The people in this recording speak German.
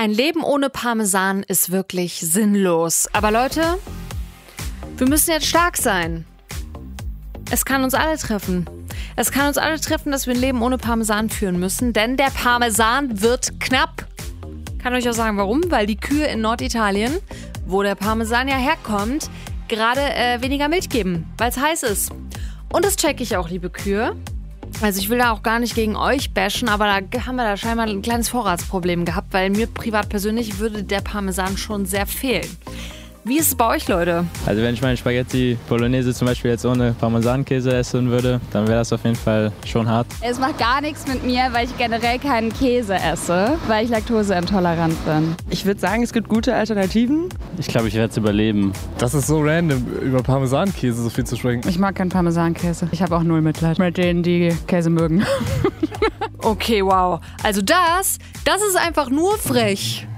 Ein Leben ohne Parmesan ist wirklich sinnlos. Aber Leute, wir müssen jetzt stark sein. Es kann uns alle treffen. Es kann uns alle treffen, dass wir ein Leben ohne Parmesan führen müssen, denn der Parmesan wird knapp. Kann euch auch sagen, warum? Weil die Kühe in Norditalien, wo der Parmesan ja herkommt, gerade weniger Milch geben, weil es heiß ist. Und das checke ich auch, liebe Kühe. Also ich will da auch gar nicht gegen euch bashen, aber da haben wir da scheinbar ein kleines Vorratsproblem gehabt, weil mir privat persönlich würde der Parmesan schon sehr fehlen. Wie ist es bei euch, Leute? Also wenn ich meine Spaghetti Bolognese zum Beispiel jetzt ohne Parmesankäse essen würde, dann wäre das auf jeden Fall schon hart. Es macht gar nichts mit mir, weil ich generell keinen Käse esse, weil ich laktoseintolerant bin. Ich würde sagen, es gibt gute Alternativen. Ich glaube, ich werde es überleben. Das ist so random, über Parmesankäse so viel zu sprechen. Ich mag keinen Parmesankäse. Ich habe auch null Mitleid mit denen, die Käse mögen. Okay, wow. Also das ist einfach nur frech.